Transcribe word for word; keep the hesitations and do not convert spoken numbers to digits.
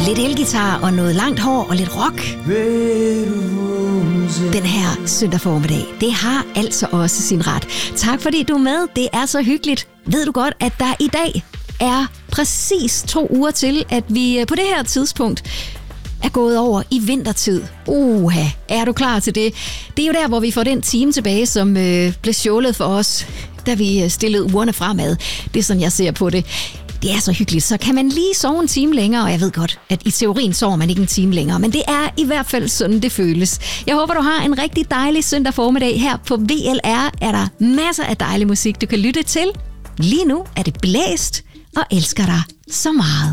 lidt elgitar og noget langt hår og lidt rock. Den her søndag formiddag, det har altså også sin ret. Tak fordi du er med, det er så hyggeligt. Ved du godt, at der i dag er præcis to uger til, at vi på det her tidspunkt er gået over i vintertid. Uha, er du klar til det? Det er jo der, hvor vi får den time tilbage, som øh, blev stjålet for os, da vi stillede ugerne fremad. Det er sådan, jeg ser på det. Det er så hyggeligt, så kan man lige sove en time længere, og jeg ved godt, at i teorien sover man ikke en time længere, men det er i hvert fald sådan, det føles. Jeg håber, du har en rigtig dejlig søndag formiddag. Her på V L R er der masser af dejlig musik, du kan lytte til. Lige nu er det blæst, og elsker dig så meget.